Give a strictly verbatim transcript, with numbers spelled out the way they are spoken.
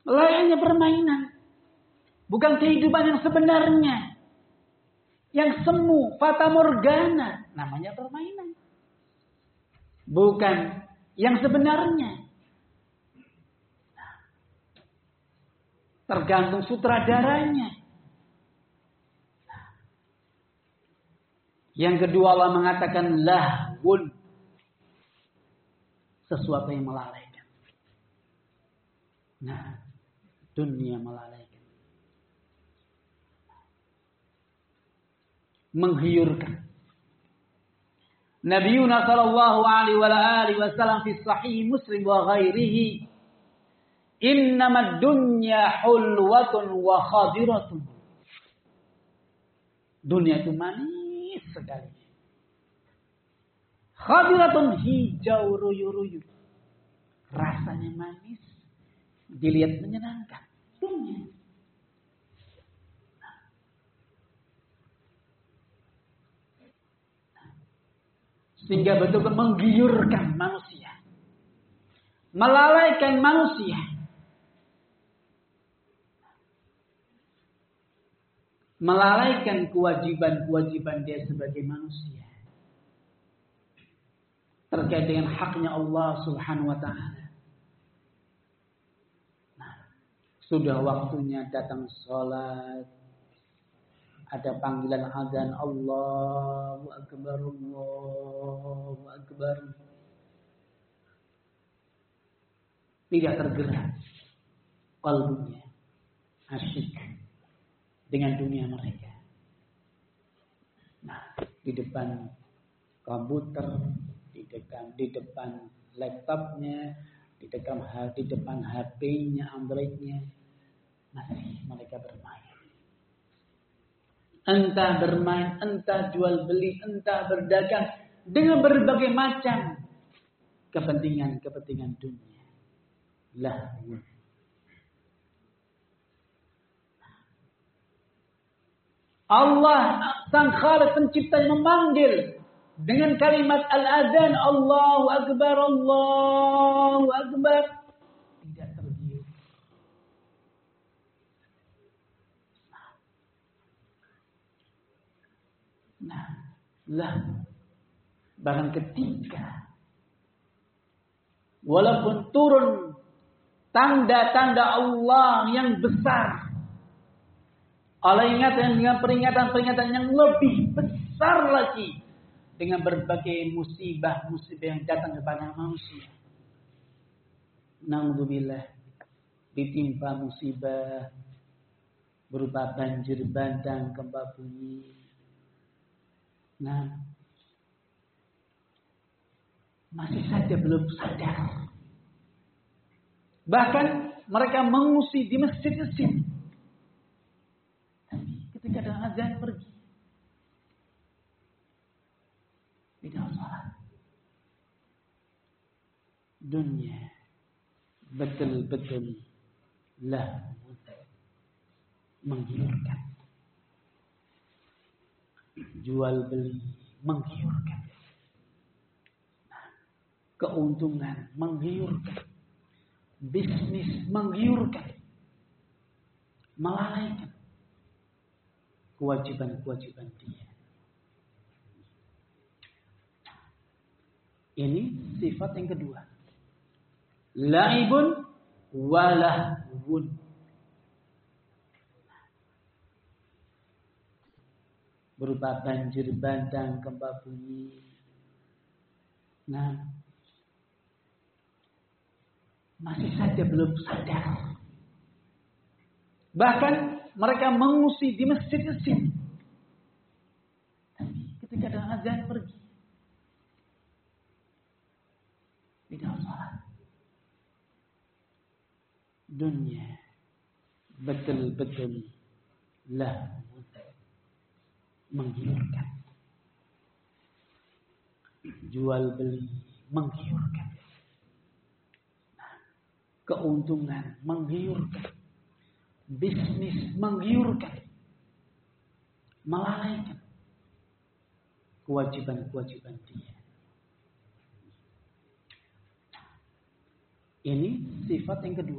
Layaknya permainan. Bukan kehidupan yang sebenarnya. Yang semu, fata morgana. Namanya permainan. Bukan yang sebenarnya. Tergantung sutradaranya. Yang kedua Allah mengatakan lahwun. Sesuatu yang melalaikan. Nah, dunia melalaikan. Menghiurkan. Nabi Yunus sallallahu alaihi wasallam fi sahih Muslim wa ghairihi, innamad dunya hulwatun wa khadiratun. Dunia itu manis sekali. Khadiratun, hijau ruyu-ruyu. Rasanya manis. Dilihat menyenangkan. Dunia. Sehingga betul-betul menggiurkan manusia. Melalaikan manusia. Melalaikan kewajiban-kewajiban dia sebagai manusia. Terkait dengan haknya Allah subhanahu wa ta'ala. Nah, sudah waktunya datang sholat. Ada panggilan azan, Allahu Akbar, Allahu Akbar. Tidak tergerak kalbunya, asyik dengan dunia mereka. Nah, di depan komputer, di depan di depan laptopnya, di depan di depan H P-nya, Android-nya, masih mereka bermain. Entah bermain, entah jual beli, entah berdagang dengan berbagai macam kepentingan-kepentingan dunia. Lahwun. Allah sang Khaliq pencipta memanggil dengan kalimat al-adzan, Allahu Akbar, Allahu Akbar. Tidak tergiur. Nah, lah, bahkan ketika walaupun turun tanda-tanda Allah yang besar, Allah ingatkan dengan peringatan-peringatan yang lebih besar lagi dengan berbagai musibah-musibah yang datang kepada manusia. Na'udzubillah, ditimpa musibah berupa banjir bandang, gempa bumi. Nah, masih saja belum sadar. Bahkan mereka mengungsi di masjid-masjid. Tapi ketika ada azan pergi. Tidak salat. Dunia betul-betul lah menggiurkan. Jual beli menggiurkan. Keuntungan menggiurkan. Bisnis menggiurkan. Melalaikan kewajiban-kewajiban dia. Ini sifat yang kedua. Laibun walahwun. Berupa banjir bandang, gempa bumi. Nah, masih saja belum sadar. Bahkan mereka mengungsi di masjid-masjid. Tapi ketika ada azan pergi. Tidak salat. Dunia betul-betul lah menggiurkan. Jual beli menggiurkan. Keuntungan menggiurkan. Bisnis menggiurkan. Melalaikan kewajiban-kewajiban dia. Ini sifat yang kedua.